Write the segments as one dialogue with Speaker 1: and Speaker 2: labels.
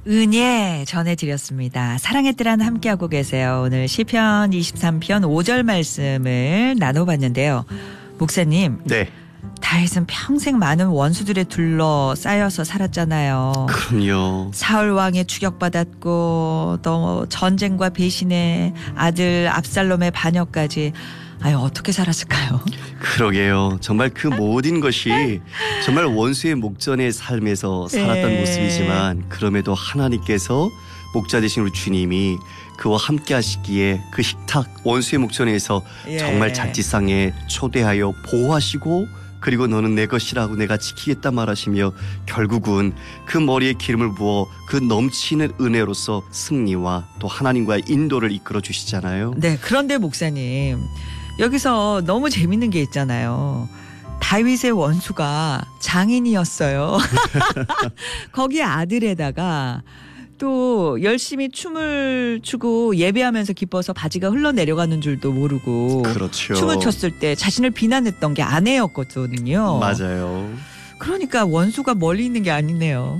Speaker 1: 은혜 전해드렸습니다. 사랑의 뜰 함께하고 계세요. 오늘 시편 23편 5절 말씀을 나눠봤는데요. 목사님.
Speaker 2: 네.
Speaker 1: 다윗은 평생 많은 원수들에 둘러싸여서 살았잖아요.
Speaker 2: 그럼요.
Speaker 1: 사울 왕에 추격받았고 또 전쟁과 배신에 아들 압살롬의 반역까지. 아유, 어떻게 살았을까요?
Speaker 2: 그러게요. 정말 그 모든 것이 정말 원수의 목전의 삶에서 살았던 모습이지만 그럼에도 하나님께서 목자 되신 우리 주님이 그와 함께 하시기에 그 식탁 원수의 목전에서 정말 잔치상에 초대하여 보호하시고 그리고 너는 내 것이라고 내가 지키겠다 말하시며 결국은 그 머리에 기름을 부어 그 넘치는 은혜로서 승리와 또 하나님과의 인도를 이끌어 주시잖아요.
Speaker 1: 네, 그런데 목사님 여기서 너무 재밌는 게 있잖아요. 다윗의 원수가 장인이었어요. 거기 아들에다가 또 열심히 춤을 추고 예배하면서 기뻐서 바지가 흘러내려가는 줄도 모르고
Speaker 2: 그렇죠.
Speaker 1: 춤을 췄을 때 자신을 비난했던 게 아내였거든요.
Speaker 2: 맞아요.
Speaker 1: 그러니까 원수가 멀리 있는 게 아니네요.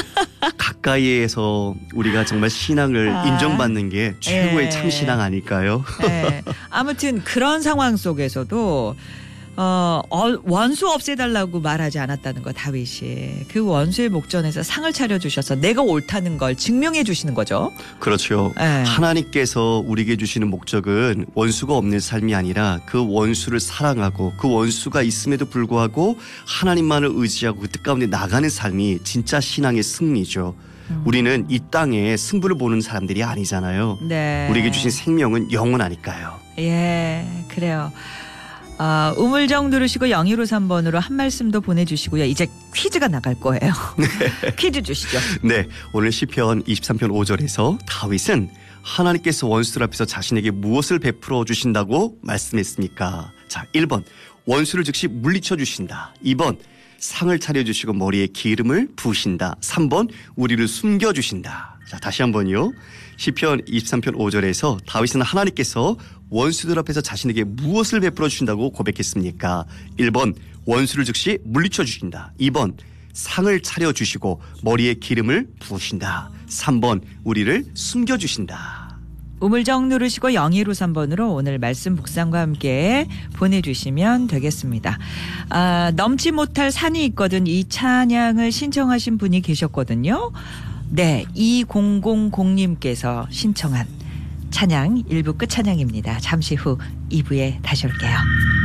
Speaker 2: 가까이에서 우리가 정말 신앙을 인정받는 게 최고의 참 신앙 아닐까요?
Speaker 1: 네. 아무튼 그런 상황 속에서도 원수 없애달라고 말하지 않았다는 거 다윗이. 그 원수의 목전에서 상을 차려주셔서 내가 옳다는 걸 증명해 주시는 거죠.
Speaker 2: 그렇죠.
Speaker 1: 네.
Speaker 2: 하나님께서 우리에게 주시는 목적은 원수가 없는 삶이 아니라 그 원수를 사랑하고 그 원수가 있음에도 불구하고 하나님만을 의지하고 그 뜻 가운데 나가는 삶이 진짜 신앙의 승리죠. 우리는 이 땅에 승부를 보는 사람들이 아니잖아요.
Speaker 1: 네.
Speaker 2: 우리에게 주신 생명은 영원하니까요.
Speaker 1: 예, 그래요. 우물정 누르시고 0253번으로 한 말씀도 보내주시고요. 이제 퀴즈가 나갈 거예요. 네. 퀴즈 주시죠.
Speaker 2: 네, 오늘 시편 23편 5절에서 다윗은 하나님께서 원수들 앞에서 자신에게 무엇을 베풀어 주신다고 말씀했습니까? 자, 1번 원수를 즉시 물리쳐 주신다. 2번 상을 차려주시고 머리에 기름을 부으신다. 3번 우리를 숨겨주신다. 자, 다시 한번요. 시편 23편 5절에서 다윗은 하나님께서 원수들 앞에서 자신에게 무엇을 베풀어 주신다고 고백했습니까? 1번 원수를 즉시 물리쳐 주신다. 2번 상을 차려주시고 머리에 기름을 부으신다. 3번 우리를 숨겨주신다.
Speaker 1: 우물정 누르시고 0253번으로 오늘 말씀 묵상과 함께 보내주시면 되겠습니다. 넘지 못할 산이 있거든 이 찬양을 신청하신 분이 계셨거든요. 네, 2000님께서 신청한 찬양 1부 끝 찬양입니다. 잠시 후 2부에 다시 올게요.